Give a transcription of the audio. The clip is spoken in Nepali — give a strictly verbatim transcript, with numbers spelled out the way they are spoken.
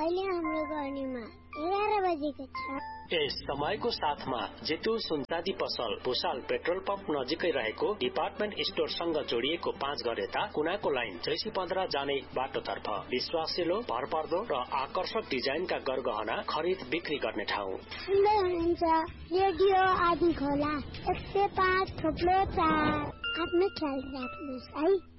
अहिले हाम्रो गर्नेमा एघार बजेको छ। यस समयको साथमा जेतु सुनचाँदी पसल भुसाल पेट्रोल पम्प नजिकै रहेको डिपार्टमेन्ट स्टोरसँग जोडिएको पाँच घर यता कुनाको लाइन चैसी पन्ध्र जाने बाटोतर्फ विश्वासिलो भरपर्दो र आकर्षक डिजाइनका गरगहना खरिद बिक्री गर्ने ठाउँ। सुन्दै हुनुहुन्छ रेडियो आदि खोला एक सय पाँच थोप्लो चार। आफ्नो ख्याल राख्नुहोस् है।